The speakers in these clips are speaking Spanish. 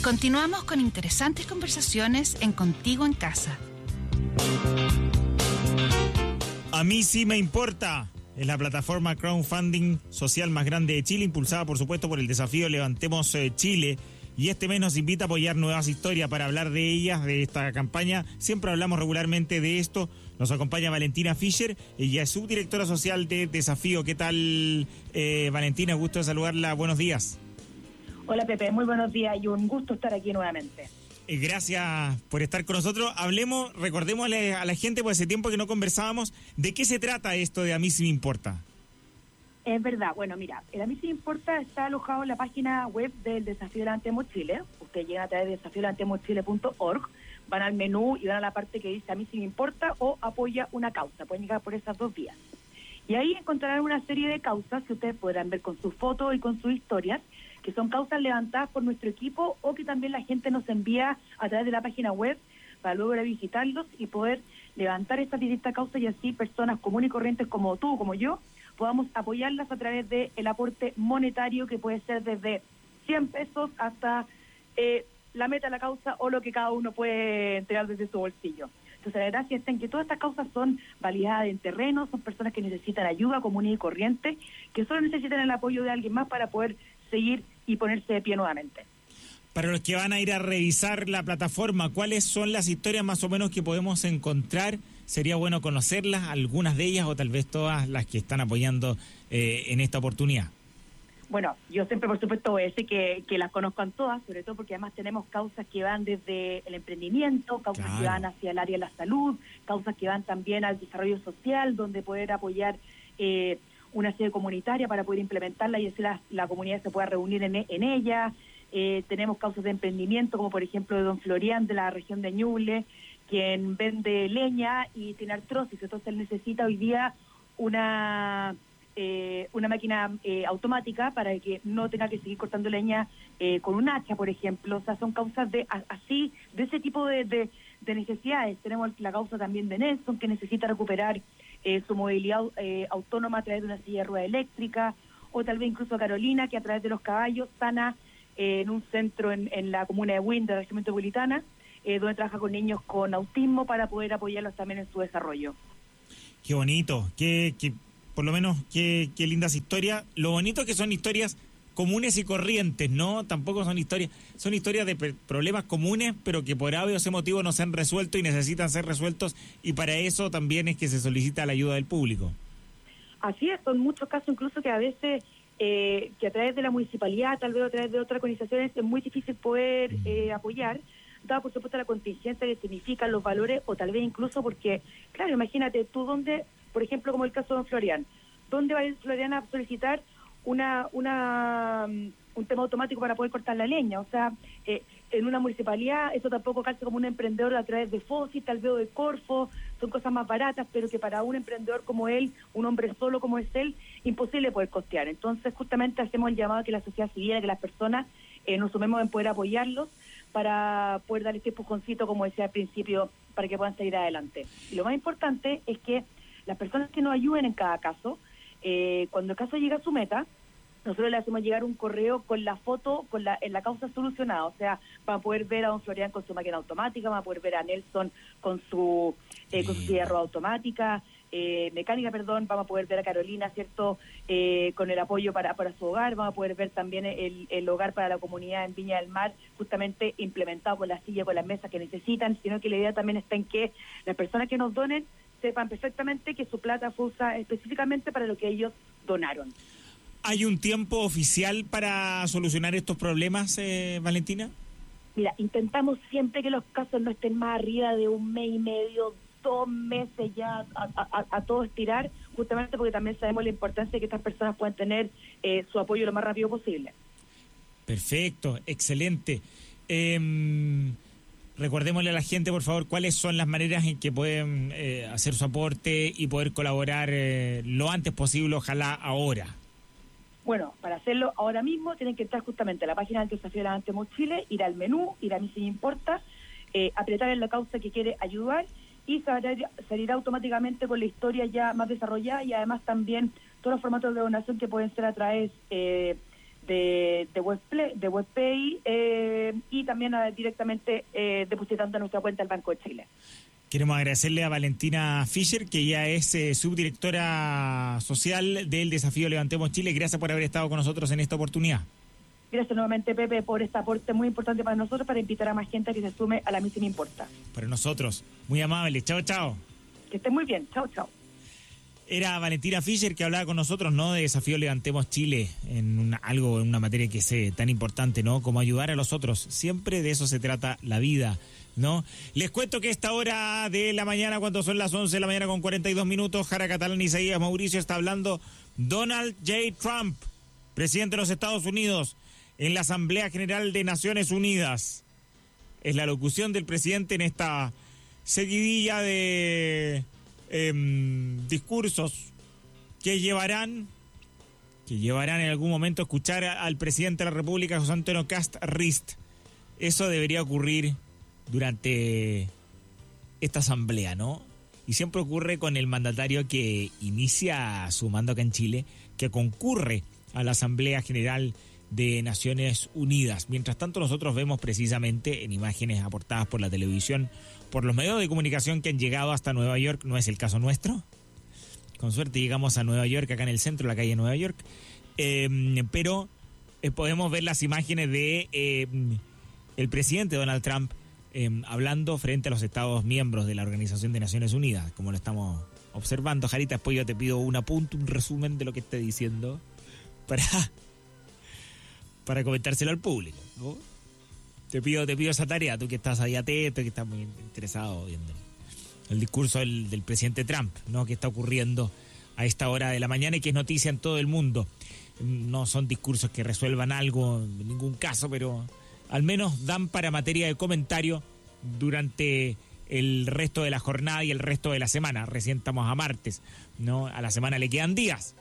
Continuamos con interesantes conversaciones en Contigo en Casa. A mí sí me importa. Es la plataforma crowdfunding social más grande de Chile, impulsada por supuesto por el desafío Levantemos Chile. Y este mes nos invita a apoyar nuevas historias para hablar de ellas, de esta campaña. Siempre hablamos regularmente de esto. Nos acompaña Valentina Fischer, ella es subdirectora social de Desafío. ¿Qué tal, Valentina? Gusto de saludarla. Buenos días. Hola, Pepe. Muy buenos días y un gusto estar aquí nuevamente. Gracias por estar con nosotros. Hablemos, recordémosle a la gente, por ese tiempo que no conversábamos, ¿de qué se trata esto de A mí sí me importa? Es verdad. Bueno, mira, el A mí sí me importa está alojado en la página web del Desafío Levantemos Chile. Ustedes llegan a través de desafiolevantemoschile.org, van al menú y van a la parte que dice A mí sí me importa o apoya una causa. Pueden llegar por esas dos vías. Y ahí encontrarán una serie de causas que ustedes podrán ver con sus fotos y con sus historias, que son causas levantadas por nuestro equipo o que también la gente nos envía a través de la página web para luego ir a visitarlos y poder levantar estas distintas causas y así personas comunes y corrientes como tú, como yo, podamos apoyarlas a través del aporte monetario que puede ser desde 100 pesos hasta la meta de la causa o lo que cada uno puede entregar desde su bolsillo. Entonces la gracia está en que todas estas causas son validadas en terreno, son personas que necesitan ayuda comunes y corrientes, que solo necesitan el apoyo de alguien más para poder seguir y ponerse de pie nuevamente. Para los que van a ir a revisar la plataforma, ¿cuáles son las historias más o menos que podemos encontrar? Sería bueno conocerlas, algunas de ellas o tal vez todas las que están apoyando en esta oportunidad. Bueno, yo siempre por supuesto voy a decir que las conozcan todas, sobre todo porque además tenemos causas que van desde el emprendimiento, causas que van hacia el área de la salud, causas que van también al desarrollo social, donde poder apoyar una sede comunitaria para poder implementarla y así la comunidad se pueda reunir en ella. Tenemos causas de emprendimiento, como por ejemplo de don Florian de la región de Ñuble, quien vende leña y tiene artrosis, entonces él necesita hoy día una máquina automática para que no tenga que seguir cortando leña con un hacha, por ejemplo. O sea, son causas de ese tipo de necesidades. Tenemos la causa también de Nelson, que necesita recuperar su movilidad autónoma a través de una silla de rueda eléctrica, o tal vez incluso a Carolina, que a través de los caballos sana en un centro en la comuna de Wynn, de la región metropolitana, donde trabaja con niños con autismo para poder apoyarlos también en su desarrollo. Qué bonito, por lo menos qué lindas historias. Lo bonito es que son historias comunes y corrientes, ¿no? Tampoco son historias de problemas comunes, pero que por ese motivo no se han resuelto y necesitan ser resueltos, y para eso también es que se solicita la ayuda del público. Así es, son muchos casos incluso que a veces que a través de la municipalidad, tal vez a través de otras organizaciones, es muy difícil poder apoyar, dada por supuesto la contingencia que significan los valores, o tal vez incluso porque, claro, imagínate tú dónde, por ejemplo, como el caso de don Florian, ¿dónde va Florian a solicitar un tema automático para poder cortar la leña? O sea, en una municipalidad eso tampoco calza como un emprendedor a través de Fósil, tal vez o de Corfo, son cosas más baratas, pero que para un emprendedor como él, un hombre solo como es él, imposible poder costear. Entonces justamente hacemos el llamado a que la sociedad civil, a que las personas nos sumemos en poder apoyarlos para poder dar este empujoncito, como decía al principio, para que puedan seguir adelante. Y lo más importante es que las personas que nos ayuden en cada caso, cuando el caso llega a su meta, nosotros le hacemos llegar un correo con la foto en la causa solucionada. O sea, van a poder ver a don Florian con su máquina automática, van a poder ver a Nelson con su silla de rueda automática, mecánica, vamos a poder ver a Carolina, ¿cierto?, con el apoyo para su hogar, vamos a poder ver también el hogar para la comunidad en Viña del Mar, justamente implementado con las sillas, con las mesas que necesitan, sino que la idea también está en que las personas que nos donen sepan perfectamente que su plata fue usada específicamente para lo que ellos donaron. ¿Hay un tiempo oficial para solucionar estos problemas, Valentina? Mira, intentamos siempre que los casos no estén más arriba de 1 mes y medio, 2 meses ya a todo estirar, justamente porque también sabemos la importancia de que estas personas puedan tener su apoyo lo más rápido posible. Perfecto, excelente. Recordémosle a la gente, por favor, cuáles son las maneras en que pueden hacer su aporte y poder colaborar lo antes posible, ojalá ahora. Bueno, para hacerlo ahora mismo tienen que entrar justamente a la página del Desafío Levantemos Chile, ir al menú, ir a mí sí me importa, apretar en la causa que quiere ayudar y salirá automáticamente con la historia ya más desarrollada y además también todos los formatos de donación que pueden ser a través de WebPay y también directamente depositando a nuestra cuenta el Banco de Chile. Queremos agradecerle a Valentina Fischer, que ya es subdirectora social del Desafío Levantemos Chile. Gracias por haber estado con nosotros en esta oportunidad. Gracias nuevamente, Pepe, por este aporte muy importante para nosotros, para invitar a más gente a que se sume a la misión Importa. Para nosotros, muy amable. Chao, chao. Que estén muy bien. Chao, chao. Era Valentina Fischer que hablaba con nosotros, ¿no? De Desafío Levantemos Chile, en una materia que es tan importante, ¿no? Como ayudar a los otros. Siempre de eso se trata la vida, ¿no? Les cuento que a esta hora de la mañana, cuando son las 11 de la mañana con 42 minutos, Jara Catalán y Isaías Mauricio está hablando Donald J. Trump, presidente de los Estados Unidos, en la Asamblea General de Naciones Unidas. Es la locución del presidente en esta seguidilla de discursos que llevarán en algún momento a escuchar al presidente de la República, José Antonio Kast Rist. Eso debería ocurrir durante esta asamblea, ¿no? Y siempre ocurre con el mandatario que inicia su mando acá en Chile, que concurre a la Asamblea General de Naciones Unidas. Mientras tanto, nosotros vemos precisamente en imágenes aportadas por la televisión, por los medios de comunicación que han llegado hasta Nueva York, no es el caso nuestro. Con suerte llegamos a Nueva York, acá en el centro de la calle de Nueva York. Pero podemos ver las imágenes de el presidente Donald Trump hablando frente a los Estados miembros de la Organización de Naciones Unidas, como lo estamos observando. Jarita, después yo te pido un apunte, un resumen de lo que esté diciendo para comentárselo al público, ¿no? Te pido esa tarea, tú que estás ahí atento, que estás muy interesado viendo el discurso del presidente Trump, ¿no? Que está ocurriendo a esta hora de la mañana y que es noticia en todo el mundo. No son discursos que resuelvan algo en ningún caso, pero al menos dan para materia de comentario durante el resto de la jornada y el resto de la semana. Recién estamos a martes, ¿no? A la semana le quedan días.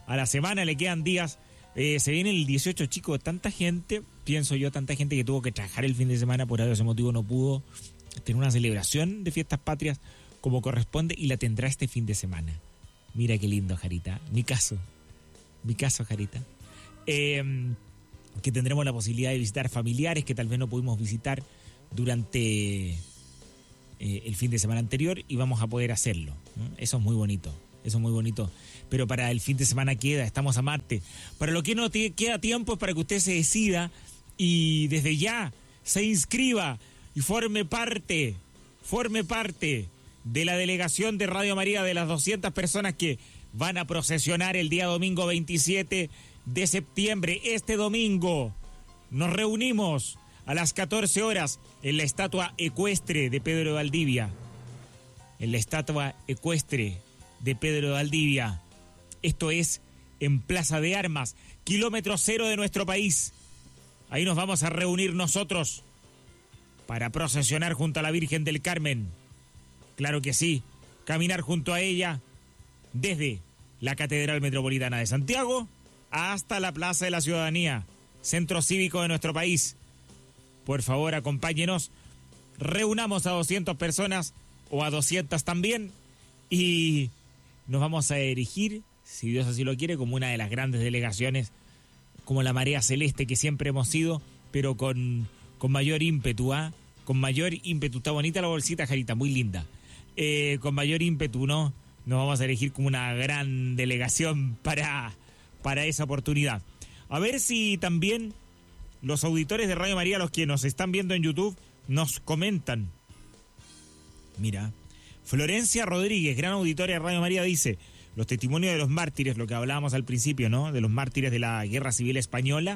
Se viene el 18, chicos. Tanta gente que tuvo que trabajar el fin de semana, por ese motivo no pudo tener una celebración de fiestas patrias como corresponde y la tendrá este fin de semana. Mira qué lindo, Jarita. Mi caso, Jarita. Que tendremos la posibilidad de visitar familiares que tal vez no pudimos visitar durante el fin de semana anterior y vamos a poder hacerlo, ¿no? Eso es muy bonito. Pero para el fin de semana estamos a martes. Para lo que no queda tiempo es para que usted se decida y desde ya se inscriba y forme parte de la delegación de Radio María, de las 200 personas que van a procesionar el día domingo 27 de septiembre. Este domingo nos reunimos a las 14 horas en la estatua ecuestre de Pedro de Valdivia. Esto es en Plaza de Armas, kilómetro cero de nuestro país. Ahí nos vamos a reunir nosotros para procesionar junto a la Virgen del Carmen. Claro que sí, caminar junto a ella desde la Catedral Metropolitana de Santiago hasta la Plaza de la Ciudadanía, centro cívico de nuestro país. Por favor, acompáñenos, reunamos a 200 personas o a 200 también y nos vamos a erigir, si Dios así lo quiere, como una de las grandes delegaciones, como la Marea Celeste que siempre hemos sido, pero con mayor ímpetu, con mayor ímpetu. Está bonita la bolsita, Jarita, muy linda. Con mayor ímpetu, ¿no? Nos vamos a elegir como una gran delegación para esa oportunidad. A ver si también los auditores de Radio María, los que nos están viendo en YouTube, nos comentan. Mira, Florencia Rodríguez, gran auditoria de Radio María, dice: los testimonios de los mártires, lo que hablábamos al principio, ¿no? De los mártires de la Guerra Civil Española,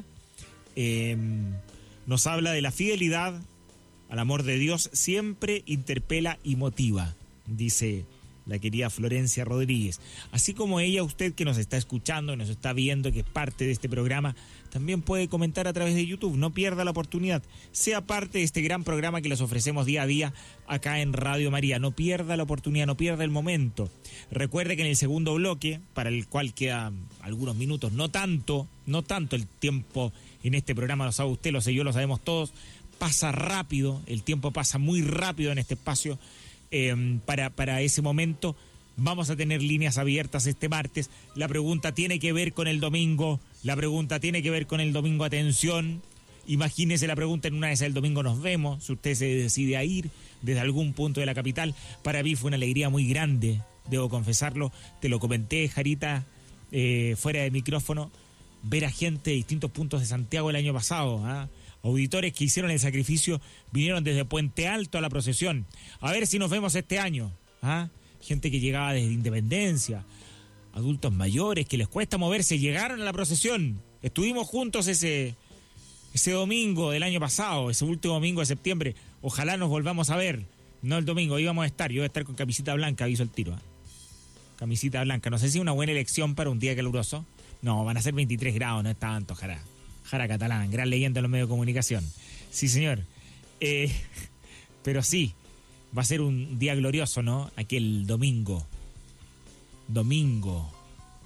nos habla de la fidelidad al amor de Dios, siempre interpela y motiva, dice la querida Florencia Rodríguez. Así como ella, usted que nos está escuchando, nos está viendo, que es parte de este programa, también puede comentar a través de YouTube. No pierda la oportunidad. Sea parte de este gran programa que les ofrecemos día a día acá en Radio María. No pierda la oportunidad, no pierda el momento. Recuerde que en el segundo bloque, para el cual quedan algunos minutos, no tanto el tiempo en este programa, lo sabe usted, lo sé yo, lo sabemos todos, pasa rápido, el tiempo pasa muy rápido en este espacio. Para ese momento vamos a tener líneas abiertas este martes. La pregunta tiene que ver con el domingo La pregunta tiene que ver con el domingo, atención. Imagínese la pregunta, en una de esas el domingo nos vemos, si usted se decide a ir desde algún punto de la capital. Para mí fue una alegría muy grande, debo confesarlo, te lo comenté, Jarita, fuera de micrófono, ver a gente de distintos puntos de Santiago el año pasado, ¿ah? Auditores que hicieron el sacrificio, vinieron desde Puente Alto a la procesión, a ver si nos vemos este año, ¿ah? Gente que llegaba desde Independencia, adultos mayores que les cuesta moverse, llegaron a la procesión, estuvimos juntos ese domingo del año pasado, ese último domingo de septiembre. Ojalá nos volvamos a ver. No el domingo, íbamos a estar. Yo voy a estar con camisita blanca, aviso el tiro. ¿Eh? Camisita blanca. No sé si es una buena elección para un día caluroso. No, van a ser 23 grados, no es tanto, Jara. Jara Catalán, gran leyenda en los medios de comunicación. Sí, señor. Pero sí, va a ser un día glorioso, ¿no? Aquel domingo. Domingo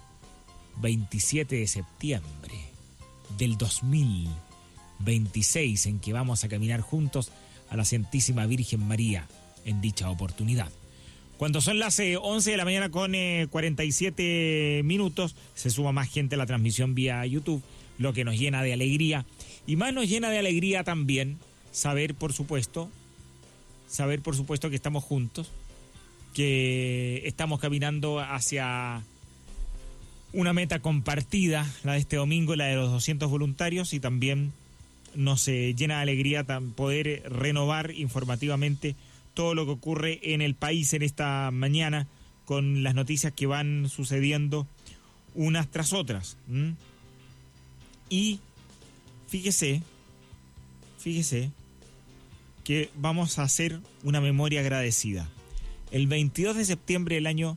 27 de septiembre del 2026, en que vamos a caminar juntos a la Santísima Virgen María en dicha oportunidad. Cuando son las 11 de la mañana con 47 minutos, se suma más gente a la transmisión vía YouTube, lo que nos llena de alegría. Y más nos llena de alegría también saber, por supuesto, que estamos juntos, que estamos caminando hacia una meta compartida, la de este domingo, la de los 200 voluntarios, y también nos llena de alegría poder renovar informativamente todo lo que ocurre en el país en esta mañana, con las noticias que van sucediendo unas tras otras. Y fíjese que vamos a hacer una memoria agradecida. El 22 de septiembre del año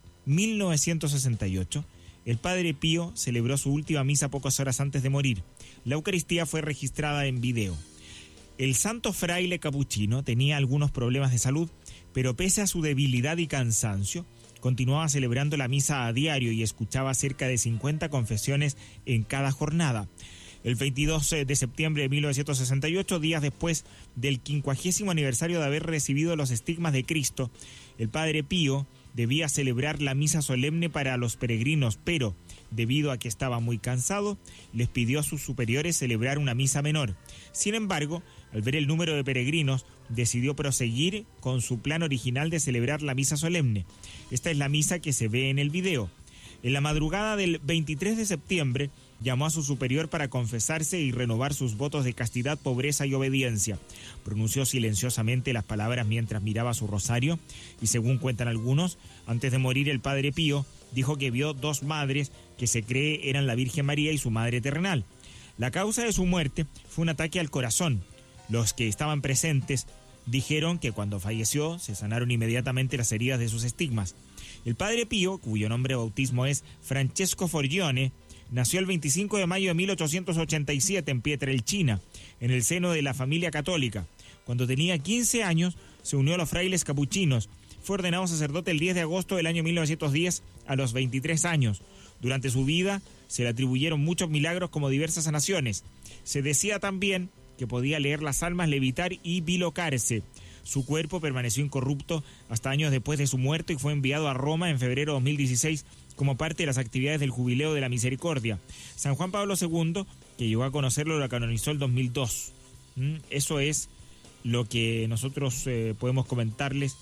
1968, el Padre Pío celebró su última misa pocas horas antes de morir. La Eucaristía fue registrada en video. El santo fraile capuchino tenía algunos problemas de salud, pero pese a su debilidad y cansancio, continuaba celebrando la misa a diario y escuchaba cerca de 50 confesiones en cada jornada. El 22 de septiembre de 1968, días después del 50º aniversario de haber recibido los estigmas de Cristo, el Padre Pío debía celebrar la misa solemne para los peregrinos, pero debido a que estaba muy cansado, les pidió a sus superiores celebrar una misa menor. Sin embargo, al ver el número de peregrinos, decidió proseguir con su plan original de celebrar la misa solemne. Esta es la misa que se ve en el video. En la madrugada del 23 de septiembre, llamó a su superior para confesarse y renovar sus votos de castidad, pobreza y obediencia. Pronunció silenciosamente las palabras mientras miraba su rosario y, según cuentan algunos, antes de morir el Padre Pío dijo que vio dos madres que se cree eran la Virgen María y su madre terrenal. La causa de su muerte fue un ataque al corazón. Los que estaban presentes dijeron que cuando falleció se sanaron inmediatamente las heridas de sus estigmas. El Padre Pío, cuyo nombre de bautismo es Francesco Forgione, nació el 25 de mayo de 1887 en Pietrelcina, en el seno de la familia católica. Cuando tenía 15 años, se unió a los frailes capuchinos. Fue ordenado sacerdote el 10 de agosto del año 1910 a los 23 años. Durante su vida se le atribuyeron muchos milagros como diversas sanaciones. Se decía también que podía leer las almas, levitar y bilocarse. Su cuerpo permaneció incorrupto hasta años después de su muerte y fue enviado a Roma en febrero de 2016 como parte de las actividades del Jubileo de la Misericordia. San Juan Pablo II, que llegó a conocerlo, lo canonizó el 2002. Eso es lo que nosotros podemos comentarles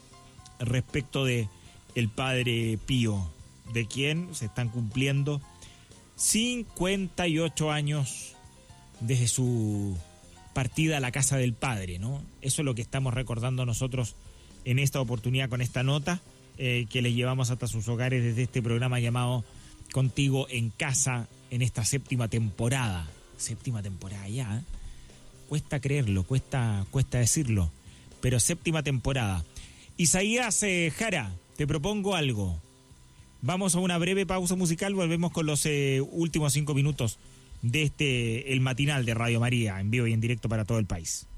respecto de el Padre Pío, de quien se están cumpliendo 58 años desde su partida a la casa del Padre, ¿no? Eso es lo que estamos recordando nosotros en esta oportunidad con esta nota que les llevamos hasta sus hogares desde este programa llamado Contigo en Casa, en esta séptima temporada. Séptima temporada ya, ¿eh? Cuesta creerlo, cuesta decirlo, pero séptima temporada. Isaías Jara, te propongo algo. Vamos a una breve pausa musical, volvemos con los últimos 5 minutos de el matinal de Radio María, en vivo y en directo para todo el país.